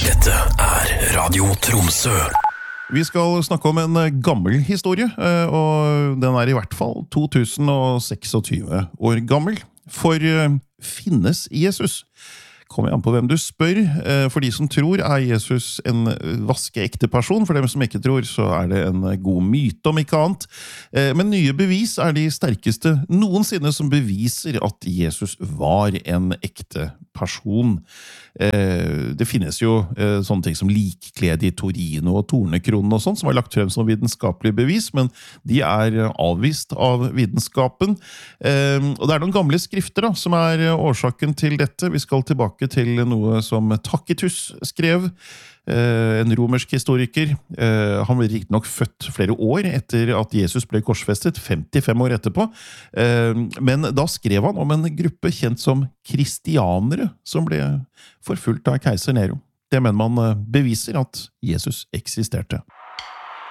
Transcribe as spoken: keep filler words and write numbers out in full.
Dette er Radio Tromsø. Vi skal snakke om en gammel historie, og den er i hvert fall to tusen seksogtyve år gammel. For finnes Jesus? Kommer an på hvem du spør. For de som tror er Jesus en vaskeekte person. For dem som ikke tror, så er det en god myte om ikke annet. Men nye bevis er de sterkeste noensinne som beviser at Jesus var en ekte person. Det finnes jo sånne ting som likklede i Torino og tornekronen og sånt, som har lagt frem som vitenskapelig bevis, men de er avvist av vitenskapen. Og det er noen gamle skrifter da, som er årsaken til dette. Vi skal tilbake til noe som Tacitus skrev, en romersk historiker. Han ble riktig nok født flere år etter at Jesus ble korsfestet, femtifem år etterpå. Men da skrev han om en gruppe kjent som kristianere, som ble forfulgt av keiser Nero. Det mener man beviser at Jesus eksisterte.